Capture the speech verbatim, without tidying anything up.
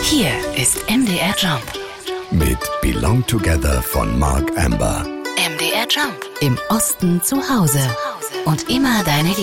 Hier ist M D R Jump mit Belong Together von Mark Amber. M D R Jump. Im Osten zu Hause. Und immer deine Liebe.